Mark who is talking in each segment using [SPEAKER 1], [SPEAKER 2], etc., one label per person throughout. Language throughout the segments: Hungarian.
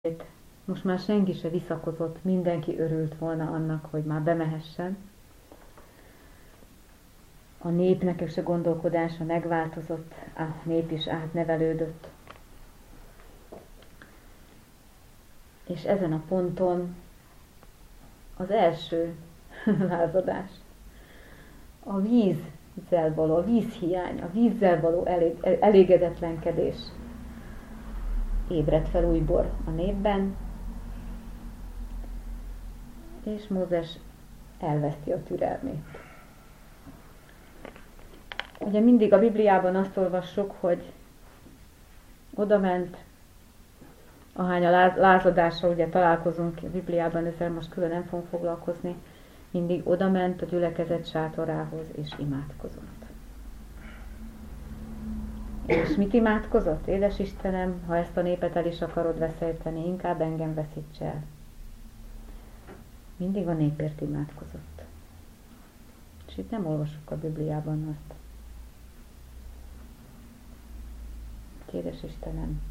[SPEAKER 1] Most már senki se visszakozott, mindenki örült volna annak, hogy már bemehessen. A népnek is a gondolkodása megváltozott, a nép is átnevelődött. És ezen a ponton az első lázadás, a vízzel való, a vízhiány, a vízzel való elégedetlenkedés ébredt fel újból a népben, és Mózes elveszti a türelmét. Ugye mindig a Bibliában azt olvassuk, hogy odament, ahány a lázadással ugye találkozunk a Bibliában, ezzel most külön nem fogunk foglalkozni, mindig odament a gyülekezet sátorához és imádkozott. És mit imádkozott? Édes Istenem, ha ezt a népet el is akarod veszélyteni, inkább engem veszíts el. Mindig a népért imádkozott. És itt nem olvassuk a Bibliában azt. Édes Istenem,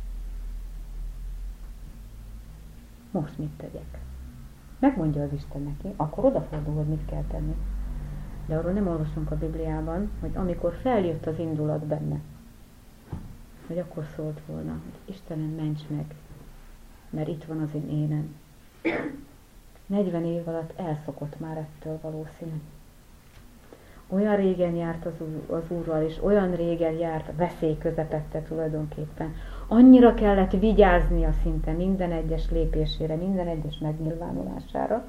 [SPEAKER 1] most mit tegyek? Megmondja az Isten neki, akkor odafordul, hogy mit kell tenni. De arról nem olvasunk a Bibliában, hogy amikor feljött az indulat benne, hogy akkor szólt volna, hogy Istenem, ments meg, mert itt van az én énem. 40 év alatt elszokott már ettől valószínű. Olyan régen járt az Úrral, és olyan régen járt a veszély közepette tulajdonképpen. Annyira kellett vigyáznia szinte minden egyes lépésére, minden egyes megnyilvánulására,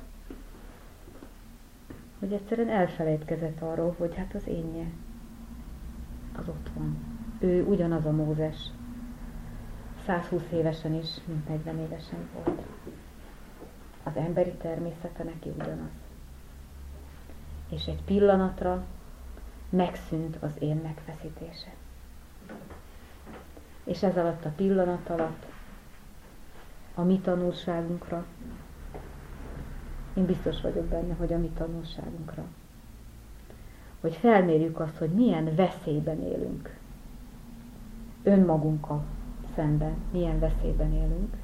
[SPEAKER 1] hogy egyszerűen elfelejtkezett arról, hogy hát az énje, az ott van. Ő ugyanaz a Mózes. 120 évesen is, mint 40 évesen volt. Az emberi természete neki ugyanaz. És egy pillanatra megszűnt az én megfeszítése. És ez alatt a pillanat alatt a mi tanulságunkra, én biztos vagyok benne, hogy a mi tanulságunkra, hogy felmérjük azt, hogy milyen veszélyben élünk. Önmagunkkal szemben milyen veszélyben élünk.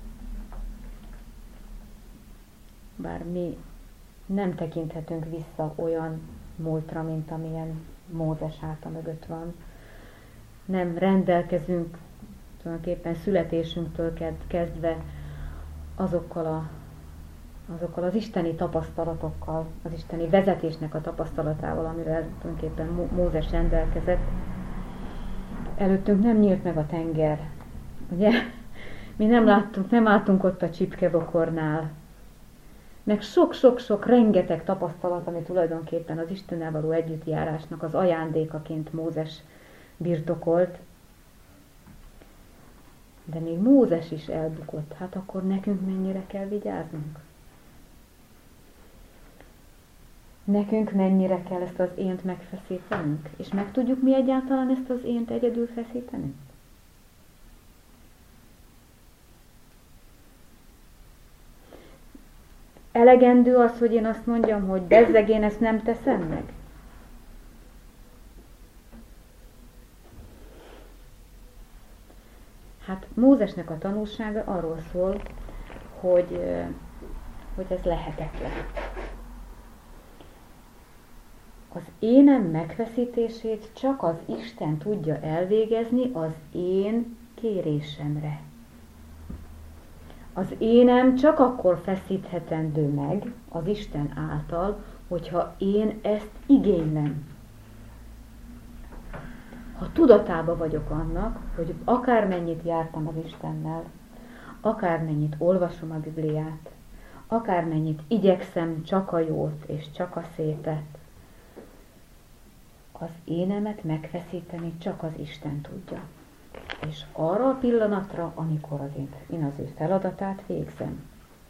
[SPEAKER 1] Bár mi nem tekinthetünk vissza olyan múltra, mint amilyen Mózes háta mögött van. Nem rendelkezünk tulajdonképpen születésünktől kezdve azokkal az isteni tapasztalatokkal, az isteni vezetésnek a tapasztalatával, amivel tulajdonképpen Mózes rendelkezett. Előttünk nem nyílt meg a tenger, ugye? Mi nem álltunk ott a csipkebokornál, meg sok-sok-sok rengeteg tapasztalat, ami tulajdonképpen az Istennel való együttjárásnak az ajándékaként Mózes birtokolt. De még Mózes is elbukott, hát akkor nekünk mennyire kell vigyáznunk? Nekünk mennyire kell ezt az ént megfeszítenünk? És meg tudjuk mi egyáltalán ezt az ént egyedül feszíteni? Elegendő az, hogy én azt mondjam, hogy bezzeg én ezt nem teszem meg? Hát Mózesnek a tanulsága arról szól, hogy ez lehetetlen. Az énem megfeszítését csak az Isten tudja elvégezni az én kérésemre. Az énem csak akkor feszíthetendő meg az Isten által, hogyha én ezt igénylem. Ha tudatában vagyok annak, hogy akármennyit jártam az Istennel, akármennyit olvasom a Bibliát, akármennyit igyekszem csak a jót és csak a szépet, az énemet megfeszíteni csak az Isten tudja. És arra a pillanatra, amikor én az ő feladatát végzem.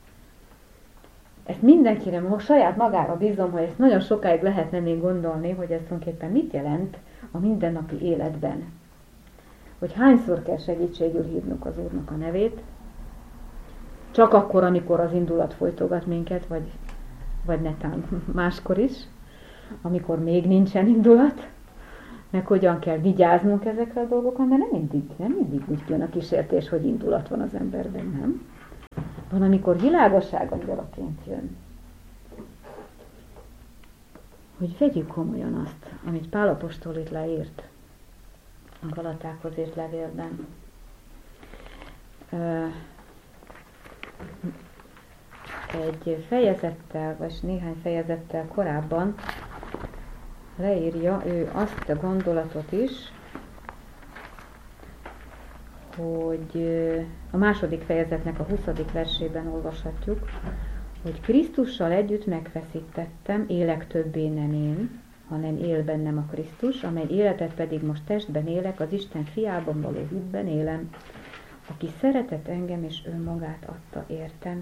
[SPEAKER 1] Ezt mindenkire, most saját magára bízom, hogy ezt nagyon sokáig lehetne még gondolni, hogy ez tulajdonképpen mit jelent a mindennapi életben. Hogy hányszor kell segítségül hívnunk az Úrnak a nevét, csak akkor, amikor az indulat folytogat minket, vagy netán máskor is, amikor még nincsen indulat, meg hogyan kell vigyáznunk ezekre a dolgokon, de nem mindig úgy jön a kísértés, hogy indulat van az emberben, nem? Van, amikor világosság angyalaként jön. Hogy vegyük komolyan azt, amit Pál apostol itt leírt a Galatákhoz írt levélben. Egy fejezettel, vagy néhány fejezettel korábban leírja ő azt a gondolatot is, hogy a második fejezetnek a 20. versében olvashatjuk, hogy Krisztussal együtt megfeszítettem, élek többé nem én, hanem él bennem a Krisztus, amely életet pedig most testben élek, az Isten fiában való hitben élem, aki szeretett engem és önmagát adta értem.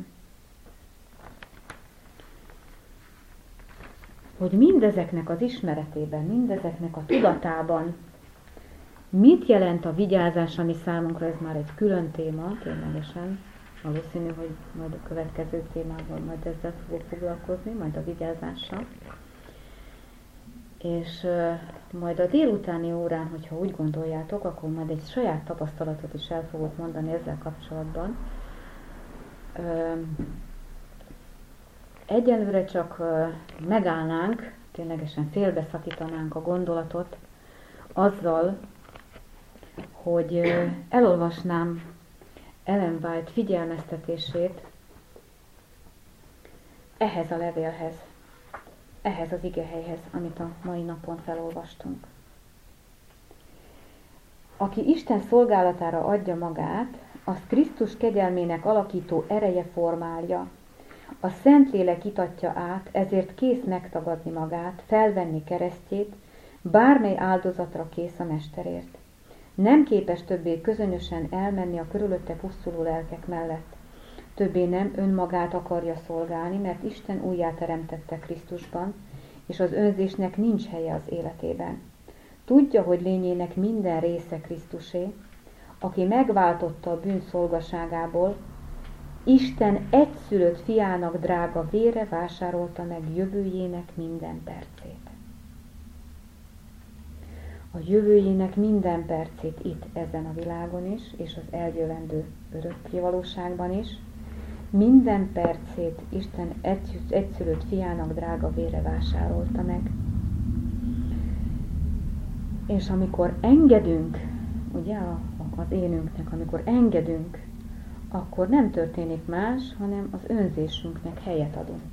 [SPEAKER 1] Hogy mindezeknek az ismeretében, mindezeknek a tudatában mit jelent a vigyázás, ami számunkra ez már egy külön téma, ténylegesen. Valószínű, hogy majd a következő témában majd ezzel fogok foglalkozni, majd a vigyázással. És majd a délutáni órán, hogyha úgy gondoljátok, akkor majd egy saját tapasztalatot is el fogok mondani ezzel kapcsolatban. Egyelőre csak megállnánk, ténylegesen félbeszakítanánk a gondolatot azzal, hogy elolvasnám Ellen White figyelmeztetését ehhez a levélhez, ehhez az igehelyhez, amit a mai napon felolvastunk. Aki Isten szolgálatára adja magát, azt Krisztus kegyelmének alakító ereje formálja. A Szentlélek itatja át, ezért kész megtagadni magát, felvenni keresztjét, bármely áldozatra kész a mesterért. Nem képes többé közönösen elmenni a körülötte pusztuló lelkek mellett. Többé nem önmagát akarja szolgálni, mert Isten újjáteremtette Krisztusban, és az önzésnek nincs helye az életében. Tudja, hogy lényének minden része Krisztusé, aki megváltotta a bűn szolgaságából, Isten egyszülött fiának drága vére vásárolta meg jövőjének minden percét. A jövőjének minden percét itt, ezen a világon is, és az eljövendő örökké valóságban is, minden percét Isten egyszülött fiának drága vére vásárolta meg. És amikor engedünk, ugye az énünknek, amikor engedünk, akkor nem történik más, hanem az önzésünknek helyet adunk.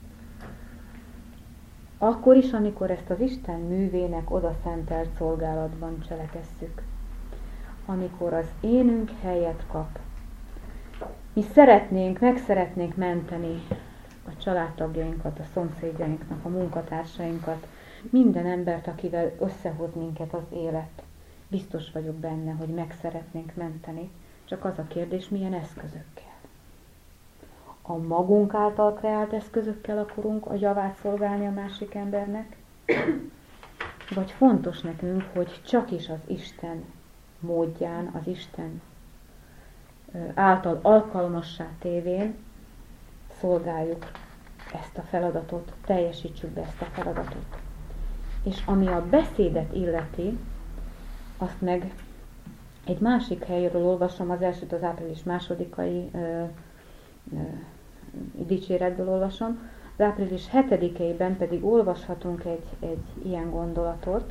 [SPEAKER 1] Akkor is, amikor ezt az Isten művének odaszentelt szolgálatban cselekesszük. Amikor az énünk helyet kap. Mi meg szeretnénk menteni a családtagjainkat, a szomszédjainknak, a munkatársainkat, minden embert, akivel összehoz minket az élet. Biztos vagyok benne, hogy meg szeretnénk menteni. Csak az a kérdés, milyen eszközökkel. A magunk által kreált eszközökkel akarunk a javát szolgálni a másik embernek, vagy fontos nekünk, hogy csak is az Isten módján, az Isten által alkalmassá tévén szolgáljuk ezt a feladatot, teljesítsük be ezt a feladatot. És ami a beszédet illeti, azt meg egy másik helyről olvasom, az elsőt az április 2. Dicséretből olvasom, az április 7-ben pedig olvashatunk egy ilyen gondolatot.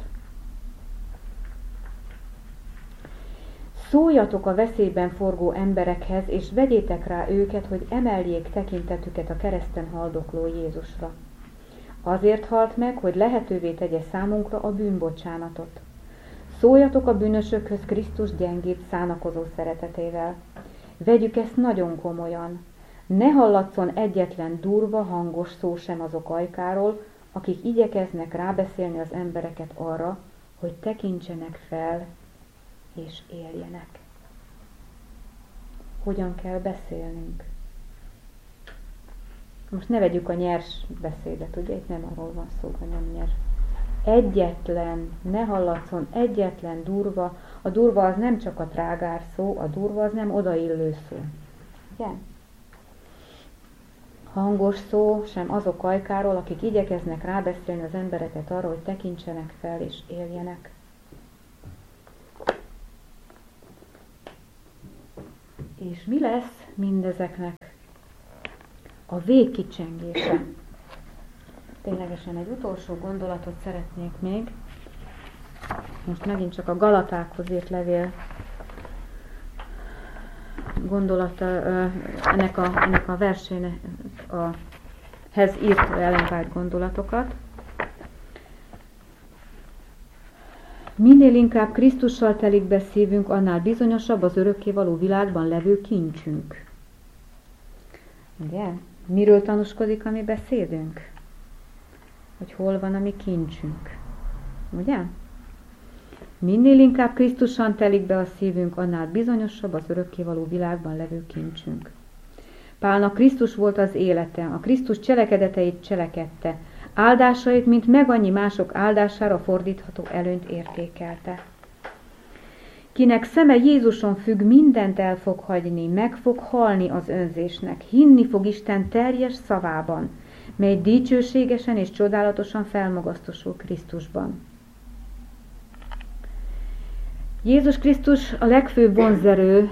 [SPEAKER 1] Szóljatok a veszélyben forgó emberekhez, és vegyétek rá őket, hogy emeljék tekintetüket a kereszten haldokló Jézusra. Azért halt meg, hogy lehetővé tegye számunkra a bűnbocsánatot. Szóljatok a bűnösökhöz Krisztus gyengébb szánakozó szeretetével. Vegyük ezt nagyon komolyan. Ne hallatszon egyetlen durva, hangos szó sem azok ajkáról, akik igyekeznek rábeszélni az embereket arra, hogy tekintsenek fel és éljenek. Hogyan kell beszélnünk? Most ne vegyük a nyers beszédet, ugye? Itt nem arról van szó, hogy nem nyers. Ne hallatszon egyetlen durva. A durva az nem csak a trágár szó, a durva az nem odaillő szó. Ugye? Hangos szó sem azok ajkáról, akik igyekeznek rábeszélni az embereket arra, hogy tekintsenek fel és éljenek. És mi lesz mindezeknek a végkicsengése. Ténylegesen egy utolsó gondolatot szeretnék még. Most megint csak a Galatákhoz írt levél gondolata, ennek a versének hez írt Ellen White gondolatokat. Minél inkább Krisztussal telik be szívünk, annál bizonyosabb az örökkévaló világban levő kincsünk. Ugye? Miről tanúskodik a mi beszédünk? Hogy hol van a mi kincsünk. Ugye? Minél inkább Krisztussal telik be a szívünk, annál bizonyosabb az örökkévaló világban levő kincsünk. Pálnak Krisztus volt az élete, a Krisztus cselekedeteit cselekedte, áldásait, mint megannyi mások áldására fordítható előnyt értékelte. Kinek szeme Jézuson függ, mindent el fog hagyni, meg fog halni az önzésnek, hinni fog Isten teljes szavában, mely dicsőségesen és csodálatosan felmagasztosul Krisztusban. Jézus Krisztus a legfőbb vonzerő,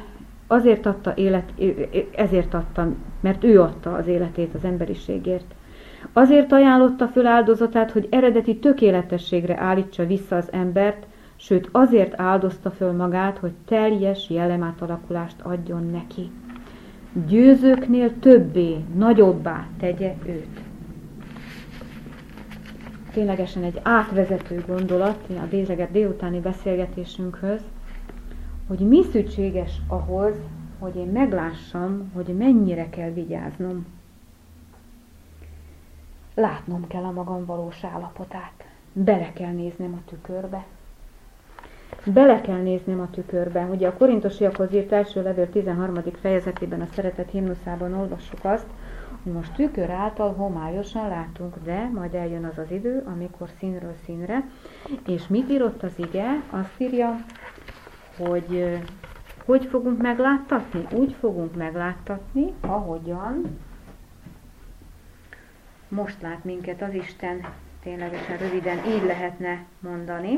[SPEAKER 1] ezért adta, mert ő adta az életét az emberiségért. Azért ajánlotta föl áldozatát, hogy eredeti tökéletességre állítsa vissza az embert, sőt azért áldozta föl magát, hogy teljes jellemátalakulást adjon neki. Győzőknél többé, nagyobbá tegye őt. Ténylegesen egy átvezető gondolat a délutáni beszélgetésünkhöz, hogy mi szükséges ahhoz, hogy én meglássam, hogy mennyire kell vigyáznom. Látnom kell a magam valós állapotát. Bele kell néznem a tükörbe. Bele kell néznem a tükörbe. Ugye a Korintosiakhoz írt első levél 13. fejezetében, a szeretet himnuszában olvassuk azt, hogy most tükör által homályosan látunk, de majd eljön az az idő, amikor színről színre. És mit írott az ige? Azt írja, hogy fogunk megláttatni? Úgy fogunk megláttatni, ahogyan most lát minket az Isten. Ténylegesen röviden így lehetne mondani.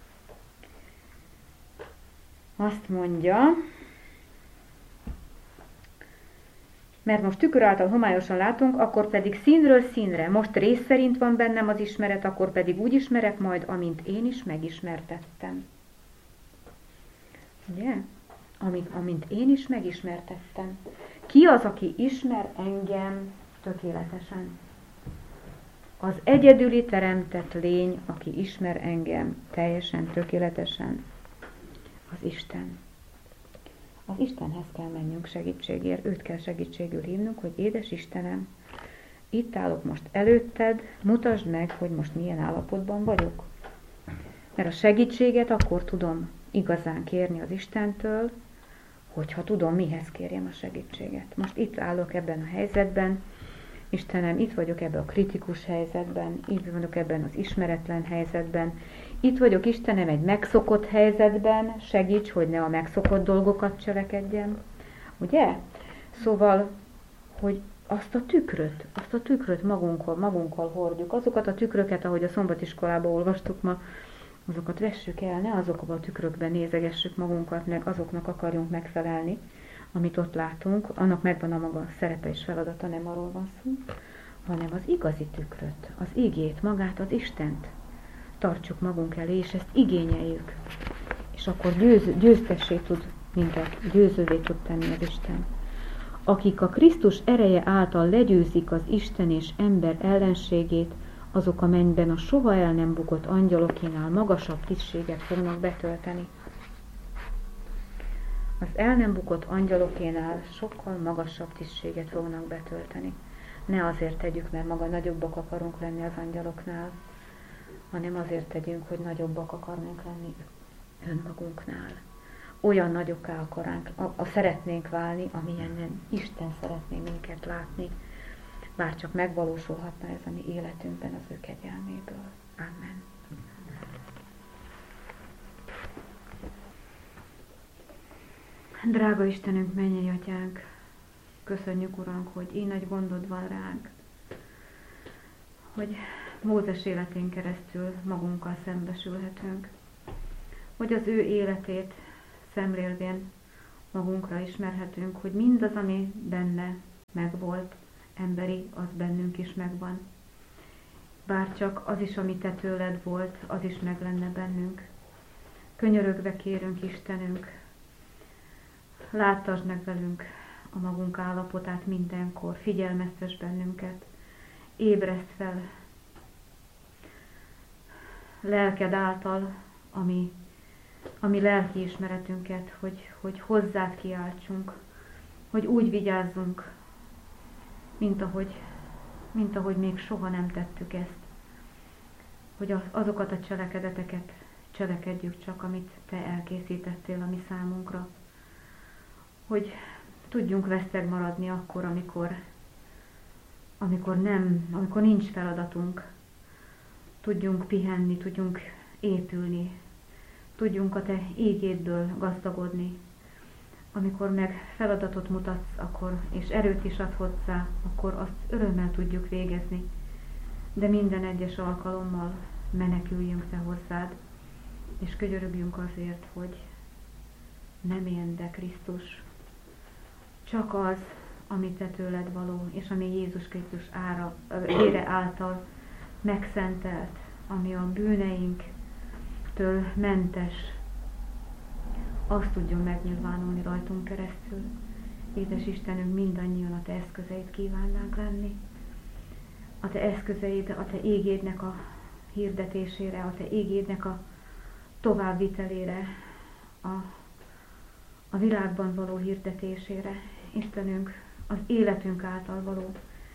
[SPEAKER 1] Azt mondja, mert most tükör által homályosan látunk, akkor pedig színről színre. Most rész szerint van bennem az ismeret, akkor pedig úgy ismerek majd, amint én is megismertettem. Ugye? Amint én is megismertettem. Ki az, aki ismer engem tökéletesen? Az egyedüli teremtett lény, aki ismer engem teljesen, tökéletesen. Az Isten. Az Istenhez kell mennünk segítségért, őt kell segítségül hívnunk, hogy édes Istenem, itt állok most előtted, mutasd meg, hogy most milyen állapotban vagyok. Mert a segítséget akkor tudom igazán kérni az Istentől, hogyha tudom, mihez kérjem a segítséget. Most itt állok ebben a helyzetben, Istenem, itt vagyok ebben a kritikus helyzetben, itt vagyok ebben az ismeretlen helyzetben, itt vagyok, Istenem, egy megszokott helyzetben, segíts, hogy ne a megszokott dolgokat cselekedjem. Ugye? Szóval, hogy azt a tükröt magunkkal hordjuk, azokat a tükröket, ahogy a szombatiskolában olvastuk ma, azokat vessük el, ne azokba a tükrökben nézegessük magunkat, meg azoknak akarjunk megfelelni, amit ott látunk, annak megvan a maga szerepe és feladata, nem arról van szó, hanem az igazi tükröt, az igét, magát, az Istent tartsuk magunk elé, és ezt igényeljük. És akkor győztessé tud minket, győzővé tud tenni az Isten. Akik a Krisztus ereje által legyőzik az Isten és ember ellenségét, azok a mennyben a soha el nem bukott angyalokénál magasabb tisztséget fognak betölteni. Az el nem bukott angyalokénál sokkal magasabb tisztséget fognak betölteni. Ne azért tegyük, mert maga nagyobbak akarunk lenni az angyaloknál, hanem azért tegyünk, hogy nagyobbak akarunk lenni önmagunknál. Olyan nagyokká szeretnénk válni, amilyen Isten szeretné minket látni. Bár csak megvalósulhatna ez a mi életünkben az ő kegyelméből. Amen. Drága Istenünk, mennyei Atyánk, köszönjük, Uránk, hogy így nagy gondod van ránk, hogy Mózes életén keresztül magunkkal szembesülhetünk, hogy az ő életét szemlélvén magunkra ismerhetünk, hogy mindaz, ami benne megvolt, emberi, az bennünk is megvan. Bárcsak az is, ami te tőled volt, az is meg lenne bennünk. Könyörögve kérünk, Istenünk, láttasd meg velünk a magunk állapotát mindenkor, figyelmeztess bennünket, ébreszt fel lelked által, ami lelkiismeretünket, hogy hozzád kiáltsunk, hogy úgy vigyázzunk, mint ahogy még soha nem tettük ezt, hogy azokat a cselekedeteket cselekedjük csak, amit te elkészítettél a mi számunkra, hogy tudjunk veszteg maradni akkor, amikor nincs feladatunk, tudjunk pihenni, tudjunk épülni, tudjunk a te ígédből gazdagodni. Amikor meg feladatot mutatsz, és erőt is ad hozzá, akkor azt örömmel tudjuk végezni. De minden egyes alkalommal meneküljünk te hozzád, és könyörögjünk azért, hogy nem én, de Krisztus. Csak az, ami te tőled való, és ami Jézus Krisztus vére által megszentelt, ami a bűneinktől mentes, azt tudjon megnyilvánulni rajtunk keresztül. Édes Istenünk, mindannyian a te eszközeid kívánnánk lenni. A te eszközeid, a te ígédnek a hirdetésére, a te ígédnek a továbbvitelére, a világban való hirdetésére. Istenünk, az életünk által való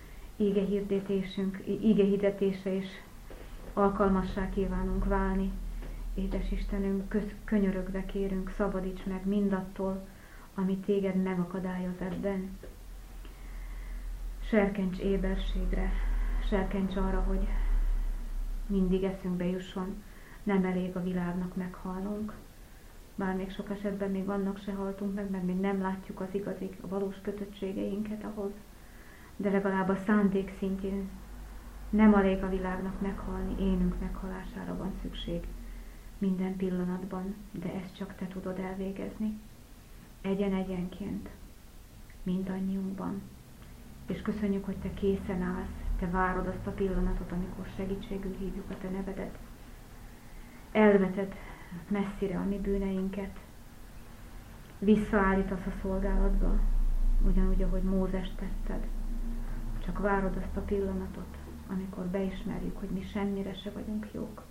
[SPEAKER 1] íge hirdetése is alkalmassá kívánunk válni. Édes Istenünk, könyörögve kérünk, szabadíts meg mindattól, ami téged megakadályoz ebben. Serkencs éberségre, serkencs arra, hogy mindig eszünkbe jusson, nem elég a világnak meghalnunk. Bár még sok esetben még annak se haltunk meg, mert még nem látjuk az igazi, a valós kötöttségeinket ahhoz, de legalább a szándék szintjén nem elég a világnak meghalni, énünk meghalására van szükség minden pillanatban, de ezt csak te tudod elvégezni. Egyen-egyenként, mindannyiunkban. És köszönjük, hogy te készen állsz, te várod azt a pillanatot, amikor segítségül hívjuk a te nevedet. Elveted messzire a mi bűneinket, visszaállítasz a szolgálatba, ugyanúgy, ahogy Mózest tetted. Csak várod azt a pillanatot, amikor beismerjük, hogy mi semmire se vagyunk jók.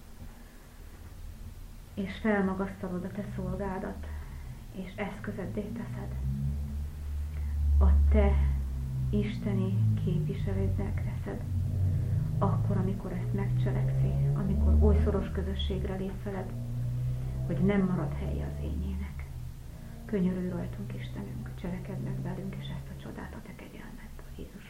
[SPEAKER 1] És felmagasztalod a te szolgádat, és eszközeddé teszed. A te isteni képviselődnek teszed. Akkor, amikor ezt megcselekszi, amikor oly szoros közösségre lép veled, hogy nem marad helye az ényének. Könyörülj rajtunk, Istenünk, cselekedd meg velünk, és ezt a csodát a te kegyelmed, Jézus